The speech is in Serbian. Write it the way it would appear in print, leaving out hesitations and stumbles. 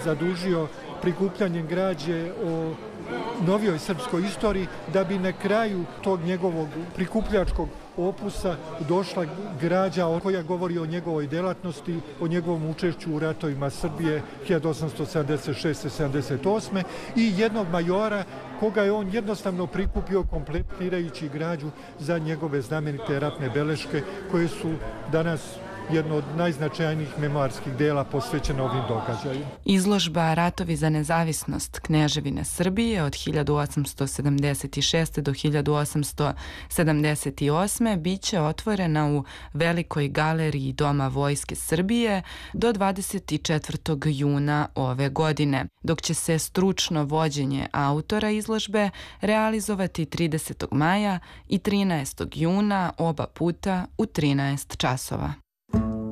zadužio prikupljanjem građe o novijoj srpskoj istoriji, da bi na kraju tog njegovog prikupljačkog opusa došla građa koja govori o njegovoj delatnosti, o njegovom učešću u ratovima Srbije 1876-78 i jednog majora koga je on jednostavno prikupio kompletirajući građu za njegove znamenite ratne beleške koje su danas jedno od najznačajnijih memoarskih dela posvećeno ovim događaju. Izložba Ratovi za nezavisnost Kneževine Srbije od 1876. do 1878. biće otvorena u Velikoj galeriji Doma Vojske Srbije do 24. juna ove godine, dok će se stručno vođenje autora izložbe realizovati 30. maja i 13. juna oba puta u 13 časova.